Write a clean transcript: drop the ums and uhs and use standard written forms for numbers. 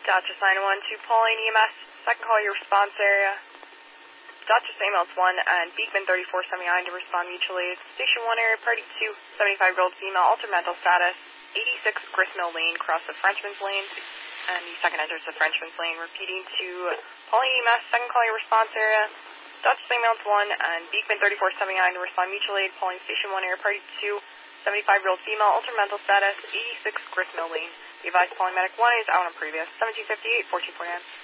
Dodger sign 1 to Pauline EMS, second call your response area. Dodger ambulance 1 and Beekman 3479 to respond mutually. Station 1 area, party 2, 75-year-old female, altered mental status, 86 Gristmill Lane, cross the Frenchman's Lane, and the second enters the Frenchman's Lane. Repeating to Pauline EMS, second call your response area. Dodger ambulance 1 and Beekman 3479 to respond mutually. Pauline Station 1 area, party 2, 75-year-old female, altered mental status, 86 Gristmill Lane. The advised Pauline Medic 1 is out on previous, 1758, 1449.